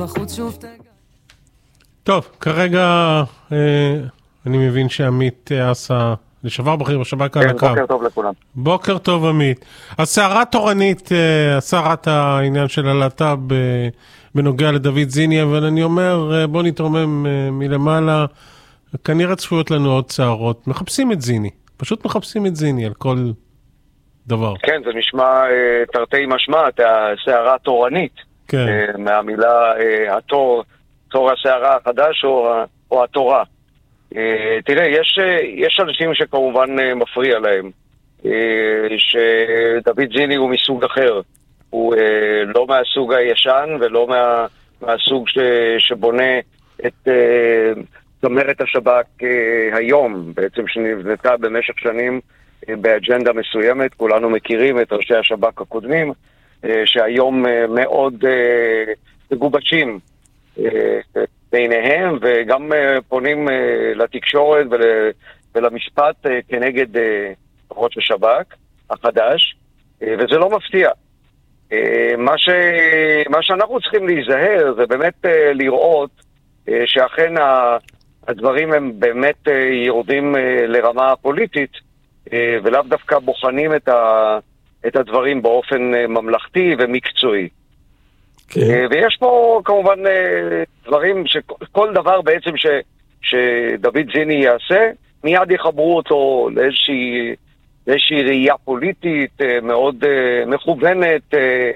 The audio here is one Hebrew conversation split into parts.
טוב, כרגע אני מבין שעמית עשה לשעבר בכיר בשב"כ על הקו. בוקר טוב לכולם. בוקר טוב עמית. הסערה תורנית, הסערת העניין של הלהט"ב בנוגע לדוד זיני, אבל אני אומר בוא נתרומם מלמעלה, כנראה צפויות לנו עוד סערות. מחפשים את זיני, פשוט מחפשים את זיני על כל דבר. כן, זה נשמע תרתי משמע, הסערה תורנית. כן. מהמילה תור הסערה החדש או התורה. תראה, יש אנשים שכמובן מפריע להם, שדוד זיני הוא מסוג אחר. הוא לא מהסוג הישן ולא מהסוג שבונה את צמרת השב"כ היום, בעצם שנבנתה במשך שנים באג'נדה מסוימת. כולנו מכירים את ראשי השב"כ הקודמים, שהיום מאוד מגובשים ביניהם, וגם פונים לתקשורת ולמשפט כנגד ראש השב"כ החדש, וזה לא מפתיע. מה שאנחנו צריכים להיזהר זה באמת לראות שאכן הדברים הם באמת יורדים לרמה הפוליטית, ולאו דווקא בוחנים את הדברים באופן ממלכתי ומקצועי. ויש פה כמובן דברים שכל דבר בעצם שדוד זיני יעשה, מיד יחברו אותו לאיזושהי ראייה פוליטית מאוד מכוונת,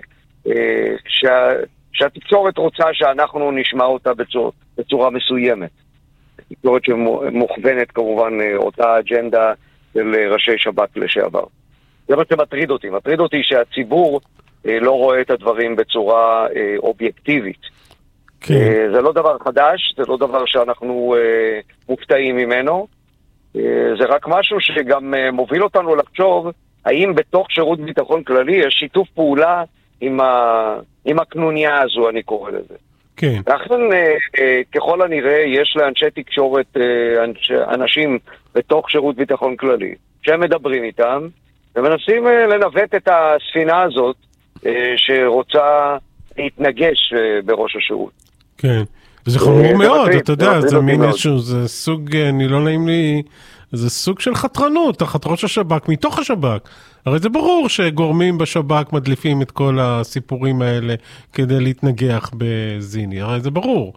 שהתקשורת רוצה שאנחנו נשמע אותה בצורה מסוימת. תקשורת שמוכוונת כמובן אותה אג'נדה של ראשי שב"כ לשעבר. זה מה שמטריד אותי. מטריד אותי שהציבור לא רואה את הדברים בצורה אובייקטיבית. כן. זה לא דבר חדש, זה לא דבר שאנחנו מופתעים ממנו. זה רק משהו שגם מוביל אותנו לחשוב האם בתוך שירות ביטחון כללי יש שיתוף פעולה עם הקנוניה הזו, אני קורא לזה. כן. לכן ככל הנראה יש לאנשי תקשורת אנשים בתוך שירות ביטחון כללי שהם מדברים איתם ומנסים לנווט את הספינה הזאת שרוצה להתנגש בראש השירות. כן, וזה חמור מאוד, אתה יודע, זה מין איזשהו, זה סוג, אני לא נעים לי, זה סוג של חתרנות, תחת ראש השב"כ, מתוך השב"כ. הרי זה ברור שגורמים בשב"כ מדליפים את כל הסיפורים האלה כדי להתנגח בזיני, הרי זה ברור.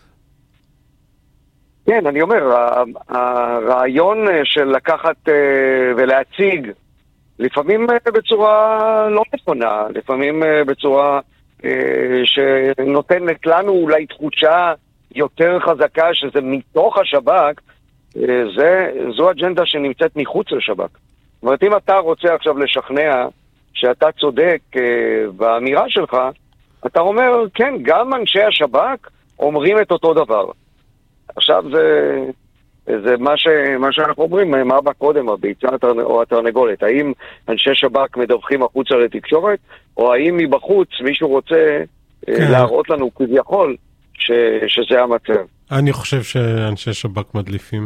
כן, אני אומר, הרעיון של לקחת ולהציג, לפעמים בצורה לא נכונה, לפעמים בצורה שנותנת לנו אולי תחושה יותר חזקה שזה מתוך השב"כ, זו אג'נדה שנמצאת מחוץ לשב"כ. זאת אומרת, אם אתה רוצה עכשיו לשכנע שאתה צודק באמירה שלך, אתה אומר, כן, גם אנשי השב"כ אומרים את אותו דבר. עכשיו זה מה שאנחנו אומרים, מה בא קודם, הביצה או התרנגולת? האם אנשי שב"כ מדווחים החוצה לתקשורת, או האם מבחוץ מישהו רוצה להראות לנו כביכול שזה המצב? אני חושב שאנשי שב"כ מדליפים.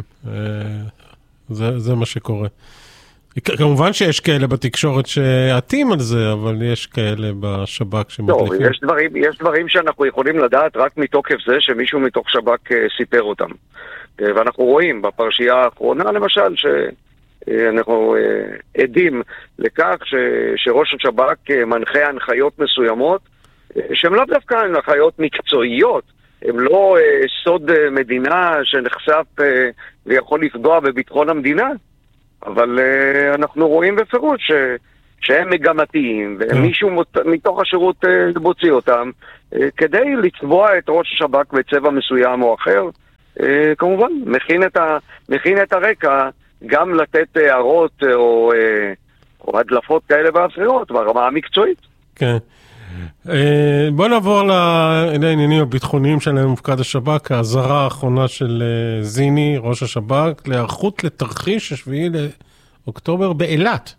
זה מה שקורה. כמובן שיש כאלה בתקשורת שעתים על זה, אבל יש כאלה בשב"כ שמדליפים. לא, יש דברים שאנחנו יכולים לדעת רק מתוקף זה שמישהו מתוך שב"כ סיפר אותם. ואנחנו רואים בפרשייה האחרונה, למשל, שאנחנו עדים לכך שראש השב"כ מנחה הנחיות מסוימות, שהן לא דווקא הנחיות מקצועיות, הן לא סוד מדינה שנחשף ויכול לפגוע בביטחון המדינה, אבל אנחנו רואים בפירוש שהם מגמתיים, ומישהו מתוך השירות מוציא אותם, כדי לצבוע את ראש השב"כ בצבע מסוים או אחר, כמובן, מכין את הרקע גם לתת הערות או הדלפות כאלה ואחרות ברמה המקצועית. כן. בוא נעבור לעניינים הביטחוניים שלהם מופקד השב"כ, ההזרה האחרונה של זיני, ראש השב"כ, להיערכות לתרחיש 7 לאוקטובר באילת.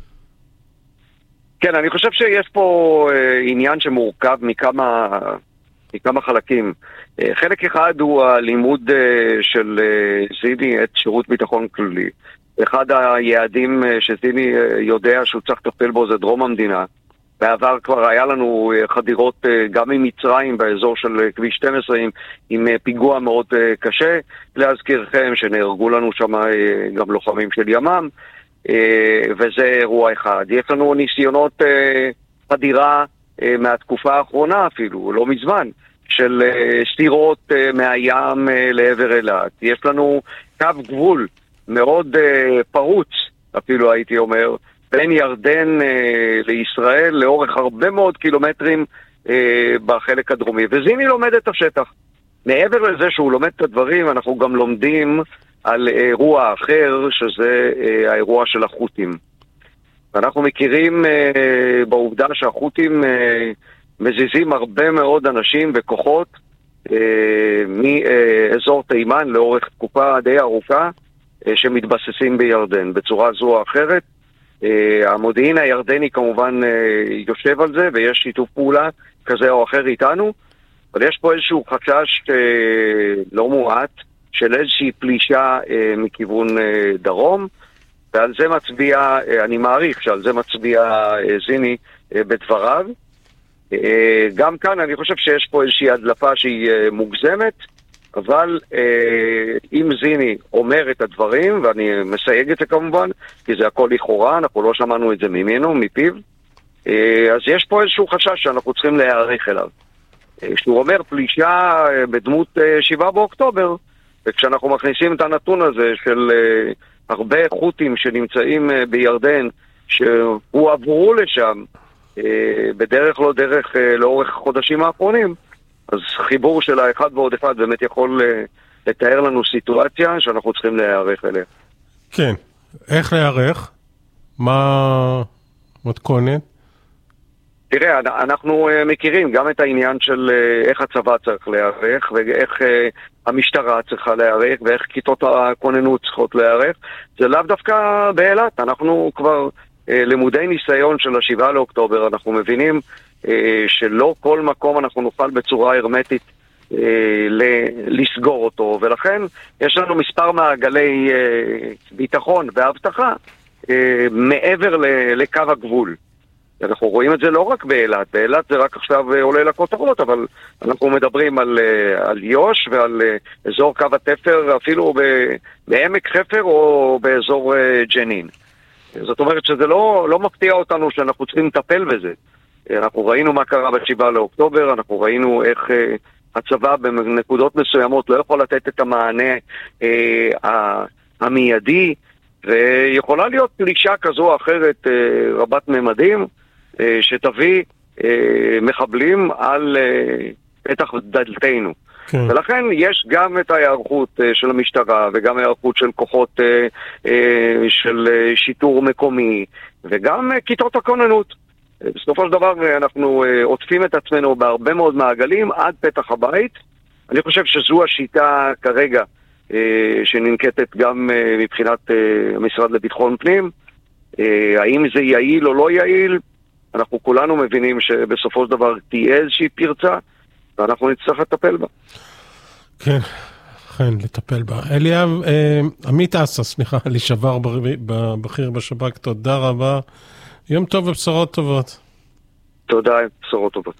כן, אני חושב שיש פה עניין שמורכב מכמה חלקים. חלק אחד הוא הלימוד של זיני את שירות ביטחון כללי. אחד היעדים שזיני יודע שהוא צריך לטפל בו זה דרום המדינה. בעבר כבר היה לנו חדירות גם ממצרים באזור של כביש 12 עם פיגוע מאוד קשה. להזכירכם שנהרגו לנו שם גם לוחמים של ימ"מ, וזה אירוע אחד. יש לנו ניסיונות חדירה מהתקופה האחרונה אפילו, לא מזמן, של סתירות מהים לעבר אילת. יש לנו קו גבול מאוד פרוץ, אפילו הייתי אומר, בין ירדן לישראל לאורך הרבה מאוד קילומטרים בחלק הדרומי. וזיני לומד את השטח. מעבר לזה שהוא לומד את הדברים, אנחנו גם לומדים על אירוע אחר, שזה האירוע של החות'ים. ואנחנו מכירים בעובדה שהחות'ים מזיזים הרבה מאוד אנשים וכוחות מאזור תימן לאורך תקופה די ארוכה שמתבססים בירדן בצורה זו או אחרת. המודיעין הירדני כמובן יושב על זה ויש שיתוף פעולה כזה או אחר איתנו, אבל יש פה איזשהו חשש לא מועט של איזושהי פלישה מכיוון דרום, ועל זה מצביע, אני מעריך שעל זה מצביע זיני בדבריו. גם כאן אני חושב שיש פה איזושהי הדלפה שהיא מוגזמת, אבל אם זיני אומר את הדברים, ואני מסייג את זה כמובן, כי זה הכל לכאורה, אנחנו לא שמענו את זה ממנו, מפיו, אז יש פה איזשהו חשש שאנחנו צריכים להיערך אליו. כשהוא אומר פלישה בדמות 7 באוקטובר, וכשאנחנו מכניסים את הנתון הזה של הרבה חות'ים שנמצאים בירדן, שהועברו לשם בדרך לא דרך לאורך החודשים האחרונים, אז חיבור של האחד ועוד אחד באמת יכול לתאר לנו סיטואציה שאנחנו צריכים להיערך אליה. כן, איך להיערך? מה מתכונת? תראה, אנחנו מכירים גם את העניין של איך הצבא צריך להיערך, ואיך המשטרה צריכה להיערך, ואיך כיתות הכוננות צריכות להיערך. זה לאו דווקא באילת, אנחנו כבר למודי ניסיון של 7 לאוקטובר, אנחנו מבינים שלא כל מקום אנחנו נוכל בצורה הרמטית לסגור אותו, ולכן יש לנו מספר מעגלי ביטחון והבטחה מעבר לקו הגבול. אנחנו רואים את זה לא רק באילת, באילת זה רק עכשיו עולה לכותרות, אבל אנחנו מדברים על יוש ועל אזור קו התפר, אפילו בעמק חפר או באזור ג'נין. זאת אומרת שזה לא מפתיע אותנו שאנחנו צריכים לטפל בזה. אנחנו ראינו מה קרה ב7 לאוקטובר, אנחנו ראינו איך הצבא בנקודות מסוימות לא יכול לתת את המענה המיידי, ויכולה להיות פלישה כזו או אחרת רבת ממדים, שתביא מחבלים על פתח דלתנו. כן. ולכן יש גם את ההיערכות של המשטרה וגם ההיערכות של כוחות של שיטור מקומי וגם כיתות הכוננות. בסופו של דבר אנחנו עוטפים את עצמנו בהרבה מאוד מעגלים עד פתח הבית. אני חושב שזו השיטה כרגע שננקטת גם מבחינת המשרד לביטחון פנים. האם זה יעיל או לא יעיל? אנחנו כולנו מבינים שבסופו של דבר תהיה איזושהי פרצה, ואנחנו נצטרך לטפל בה. כן, לטפל בה. אליאב, עמית אסה, סליחה, לשעבר בכיר בשב"כ, תודה רבה. יום טוב ובשורות טובות. תודה, בשורות טובות.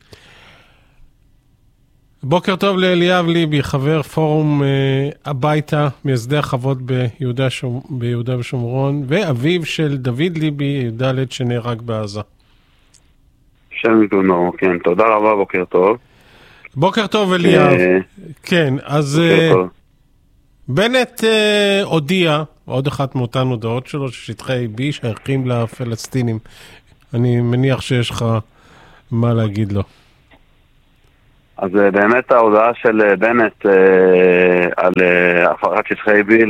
בוקר טוב לאליאב ליבי, חבר פורום הביתה, מייסדי החוות ביהודה ושומרון, ואביו של דוד ליבי, י"ד שנהרג בעזה. שם תונו, כן, תודה רבה, בוקר טוב. בוקר טוב אליאב. כן, אז בנט הודיע, עוד אחת מאותן הודעות שלו, ששטחי B שייכים לפלסטינים. אני מניח שיש לך מה להגיד לו. אז באמת ההודעה של בנט על הפרת שטחי B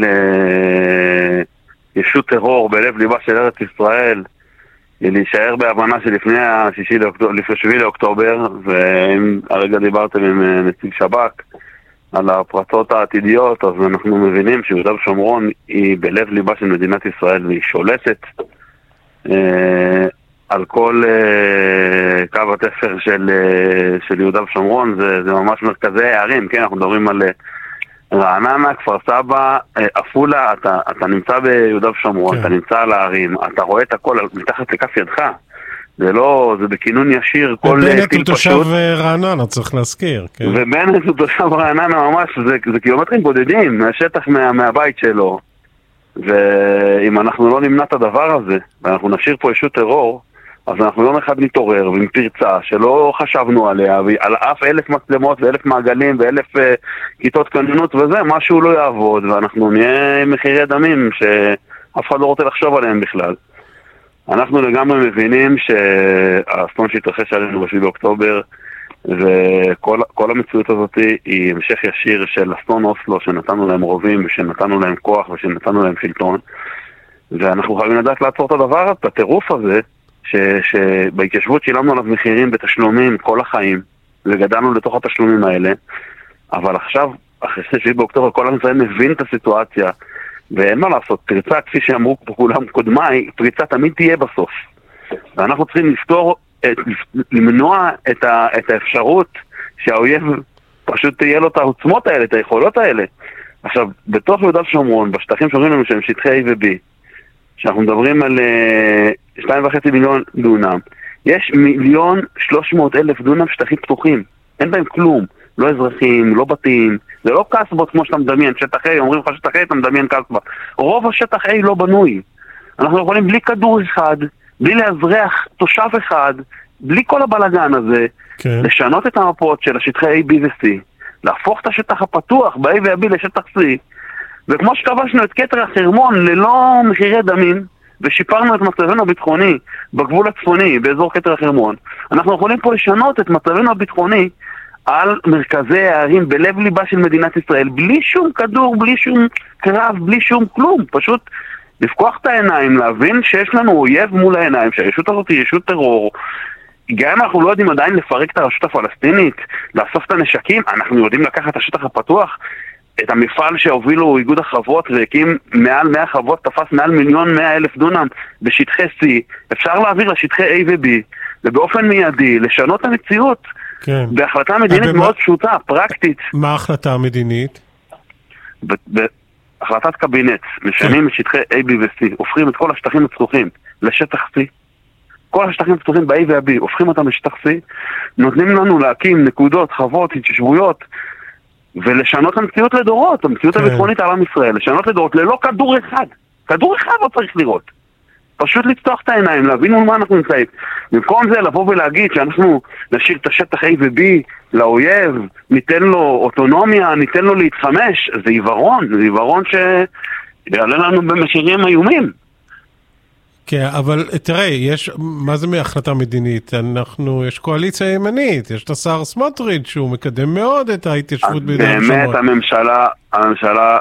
לישות טרור בלב ליבה של ארץ ישראל, היא להישאר בהבנה שלפני 7 לאוקטובר, ואם הרגע דיברתם עם נציג שב"כ על הפרצות העתידיות, אז אנחנו מבינים שיהודה ושומרון היא בלב ליבה של מדינת ישראל, והיא שולטת על כל קו התפר של יהודה ושומרון. זה ממש מרכזי הערים, כן? אנחנו מדברים על רעננה, כפר סבא, אפולה. אתה נמצא ביהודה ושומרון, כן. אתה נמצא על הערים, אתה רואה את הכל מתחת לכף ידך. זה בכינון ישיר, כל טיל פשוט. ובנט הוא תושב רעננה, צריך להזכיר. כן. ובנט הוא תושב רעננה ממש, זה קילומטרים בודדים מהשטח, מהבית שלו. ואם אנחנו לא נמנע את הדבר הזה, ואנחנו נשאיר פה ישות טרור, אז אנחנו יום אחד נתעורר עם פרצה שלא חשבנו עליה, ועל אף 1,000 מצלמות ו1,000 מעגלים ו1,000 כיתות כוננות וזה, משהו לא יעבוד, ואנחנו נהיה מחירי דמים שאף אחד לא רוצה לחשוב עליהם בכלל. אנחנו לגמרי מבינים שהאסון שהתרחש עלינו ב7 באוקטובר, וכל המציאות הזאת היא המשך ישיר של אסון אוסלו, שנתנו להם רובים, ושנתנו להם כוח, ושנתנו להם שלטון, ואנחנו חייבים לדעת לעצור את הדבר, את הטירוף הזה, שבהתיישבות שילמנו עליו מחירים בתשלומים כל החיים, וגדלנו לתוך התשלומים האלה, אבל עכשיו, אחרי 7 באוקטובר, כל עם ישראל מבין את הסיטואציה, ואין מה לעשות, פריצה, כפי שאמרו פה כולם קודמיי, פריצה תמיד תהיה בסוף. ואנחנו צריכים למנוע את האפשרות שהאויב פשוט תהיה לו את העוצמות האלה, את היכולות האלה. עכשיו, בתוך יהודה ושומרון, בשטחים שאומרים לנו שהם שטחי A ו-B, שאנחנו מדברים על 2.5 מיליון דונם, יש 1,300,000 דונם שטחים פתוחים. אין בהם כלום. לא אזרחים, לא בתים, זה לא קסבות כמו שאתה מדמיין, שטח A, אומרים לך שטח A, אתה מדמיין קסבה. רוב השטח A לא בנוי. אנחנו יכולים בלי כדור אחד, בלי לאזרח תושב אחד, בלי כל הבלגן הזה, כן. לשנות את המפות של השטחי A, B ו-C, להפוך את השטח הפתוח ב-A ו-B לשטח C, וכמו שכבשנו את כתר החרמון ללא מחירי דמים, ושיפרנו את מצבנו הביטחוני בגבול הצפוני, באזור כתר החרמון, אנחנו יכולים פה לשנות את מצבנו הביטחוני על מרכזי הערים בלב ליבה של מדינת ישראל, בלי שום כדור, בלי שום קרב, בלי שום כלום, פשוט לפקוח את העיניים, להבין שיש לנו אויב מול העיניים, שהישות הזאת היא ישות טרור, גם אם אנחנו לא יודעים עדיין לפרק את הרשות הפלסטינית, לאסוף את הנשקים, אנחנו יודעים לקחת את השטח הפתוח, את המפעל שהובילו איגוד החוות והקים מעל 100 חוות, תפס מעל 1,100,000 דונם בשטחי C, אפשר להעביר לשטחי A ו-B, ובאופן מיידי לשנות את המציאות, כן. בהחלטה מדינית מאוד פשוטה, פרקטית. מה ההחלטה המדינית? בהחלטת קבינט, משנים את שטחי A, B ו-C, הופכים את כל השטחים הפתוחים לשטח C, כל השטחים הפתוחים ב-A ו-B, הופכים אותם לשטח C, נותנים לנו להקים נקודות, חוות, התיישבויות, ולשנות המציאות לדורות, המציאות הביטחונית על עם ישראל, לשנות לדורות ללא כדור אחד, כדור אחד לא צריך לראות. פשוט לפתוח את העיניים, להבין מול מה אנחנו נמצאים. במקום זה לבוא ולהגיד שאנחנו נשאיר את השטח A ו-B לאויב, ניתן לו אוטונומיה, ניתן לו להתחמש, זה עיוורון שיעלה לנו במחירים איומים. כן, אבל תראה, מה זה מהחלטה מדינית? יש קואליציה ימנית, יש את השר סמוטריץ' שהוא מקדם מאוד את ההתיישבות ביהודה ושומרון. באמת הממשלה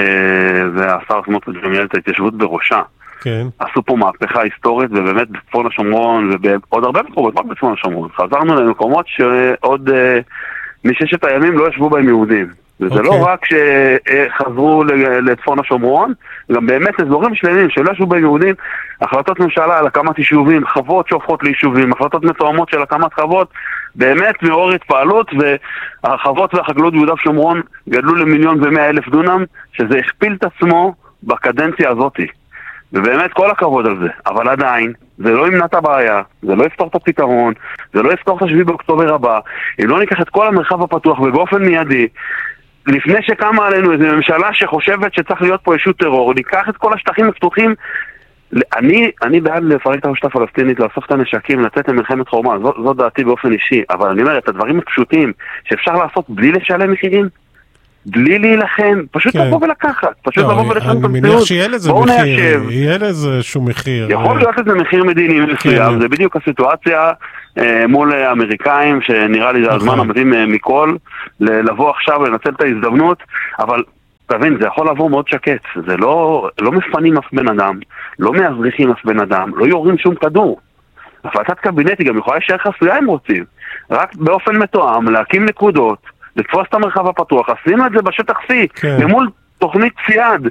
והשר סמוטריץ' ומנהל את ההתיישבות בראשה. כן. עשו פה מהפכה היסטורית, ובאמת בצפון השומרון, ובעוד הרבה מקומות, רק בצפון השומרון. חזרנו למקומות שעוד מששת הימים לא ישבו בהם יהודים. וזה לא רק שחזרו לצפון השומרון, גם באמת אזורים שלמים שלא ישבו בהם יהודים, החלטות ממשלה על הקמת יישובים, חוות שהופכות ליישובים, החלטות מתואמות של הקמת חוות, באמת מאור התפעלות, והחוות והחקלאות ביהודה ושומרון גדלו ל1,100,000 דונם, שזה הכפיל את עצמו בקדנציה הזאת. ובאמת כל הכבוד על זה, אבל עדיין זה לא ימנע את הבעיה, זה לא יפתור את הפתרון, זה לא יפתור את 7 באוקטובר הבא. אם לא ניקח את כל המרחב הפתוח ובאופן מיידי, לפני שקמה עלינו איזו ממשלה שחושבת שצריך להיות פה ישות טרור, ניקח את כל השטחים הפתוחים. אני בעד לפרק את הרשות הפלסטינית, לאסוף את הנשקים, לצאת למלחמת חורמה, זו דעתי באופן אישי, אבל אני אומר, את הדברים הפשוטים שאפשר לעשות בלי לשלם מחירים, בלי להילחם, פשוט לבוא ולקחת, פשוט לבוא ולשנות את המציאות. אני מניח שיהיה לזה מחיר, יהיה לזה איזשהו מחיר. יכול להיות לזה מחיר מדיני מסוים, זה בדיוק הסיטואציה מול האמריקאים, שנראה לי זה הזמן המתאים מכל, לבוא עכשיו ולנצל את ההזדמנות, אבל תבין, זה יכול לעבור מאוד שקט, זה לא מפנים אף בן אדם, לא מאזריחים אף בן אדם, לא יורים שום כדור. החלטת קבינט היא גם יכולה להישאר חסויה אם רוצים, רק באופן מתואם, להקים נקודות, לתפוס את המרחב הפתוח, עשינו את זה בשטח C, למול תוכנית צייד,